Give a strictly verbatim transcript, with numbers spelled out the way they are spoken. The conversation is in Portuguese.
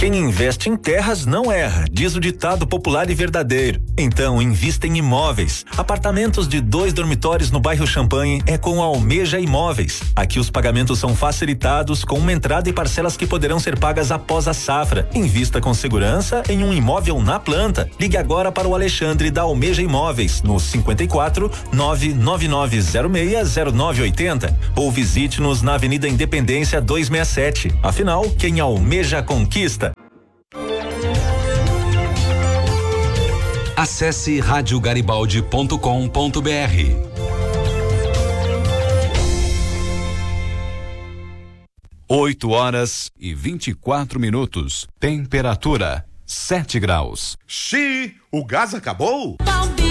Quem investe em terras não erra, diz o ditado popular e verdadeiro. Então, invista em imóveis. Apartamentos de dois dormitórios no bairro Champanhe é com a Almeja Imóveis. Aqui os pagamentos são facilitados com uma entrada e parcelas que poderão ser pagas após a safra. Invista com segurança em um imóvel na planta. Ligue agora para o Alexandre da Almeja Imóveis no cinquenta e quatro, nove nove nove zero seis zero nove oitenta ou visite-nos na Avenida Independência duzentos e sessenta e sete. Afinal, quem almeja conquista. Acesse rádio garibaldi ponto com ponto br. Oito horas e vinte e quatro minutos. Temperatura sete graus. Xiii, o gás acabou?